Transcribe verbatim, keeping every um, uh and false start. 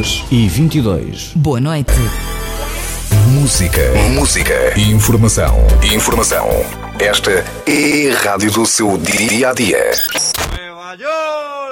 horas e vinte e dois. Boa noite. Música, música, informação, informação. Esta é a rádio do seu dia a dia.